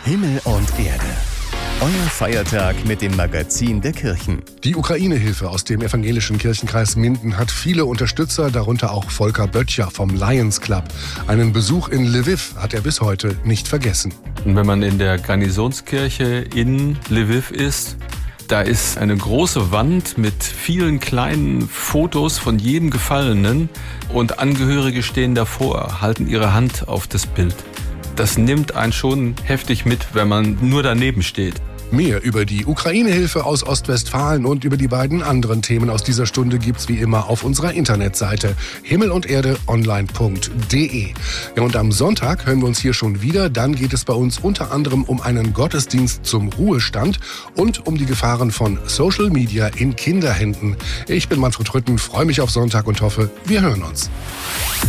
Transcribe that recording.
Himmel und Erde. Euer Feiertag mit dem Magazin der Kirchen. Die Ukraine-Hilfe aus dem evangelischen Kirchenkreis Minden hat viele Unterstützer, darunter auch Volker Böttcher vom Lions Club. Einen Besuch in Lviv hat er bis heute nicht vergessen. Und wenn man in der Garnisonskirche in Lviv ist, da ist eine große Wand mit vielen kleinen Fotos von jedem Gefallenen und Angehörige stehen davor, halten ihre Hand auf das Bild. Das nimmt einen schon heftig mit, wenn man nur daneben steht. Mehr über die Ukraine-Hilfe aus Ostwestfalen und über die beiden anderen Themen aus dieser Stunde gibt's wie immer auf unserer Internetseite himmelunderdeonline.de. Ja, und am Sonntag hören wir uns hier schon wieder. Dann geht es bei uns unter anderem um einen Gottesdienst zum Ruhestand und um die Gefahren von Social Media in Kinderhänden. Ich bin Manfred Rütten, freue mich auf Sonntag und hoffe, wir hören uns.